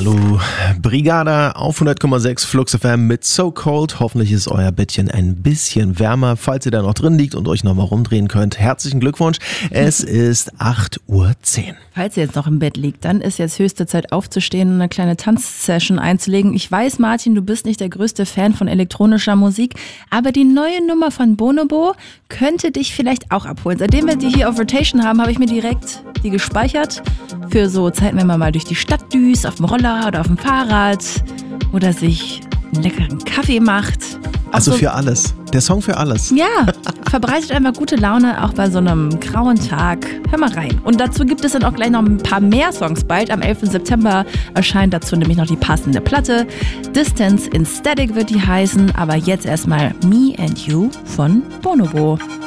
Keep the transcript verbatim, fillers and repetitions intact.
Hallo, Brigada auf hundert Komma sechs Flux F M mit So Cold. Hoffentlich ist euer Bettchen ein bisschen wärmer, falls ihr da noch drin liegt und euch nochmal rumdrehen könnt. Herzlichen Glückwunsch, es ist acht Uhr zehn. Falls ihr jetzt noch im Bett liegt, dann ist jetzt höchste Zeit aufzustehen und eine kleine Tanzsession einzulegen. Ich weiß, Martin, du bist nicht der größte Fan von elektronischer Musik, aber die neue Nummer von Bonobo könnte dich vielleicht auch abholen. Seitdem wir die hier auf Rotation haben, habe ich mir direkt die gespeichert für so Zeiten, wenn man mal durch die Stadt düst, auf dem Roller oder auf dem Fahrrad oder sich einen leckeren Kaffee macht. Also so, für alles. Der Song für alles. Ja, verbreitet einfach gute Laune, auch bei so einem grauen Tag. Hör mal rein. Und dazu gibt es dann auch gleich noch ein paar mehr Songs bald. Am elften September erscheint dazu nämlich noch die passende Platte. Distance in Static wird die heißen, aber jetzt erstmal Me and You von Bonobo.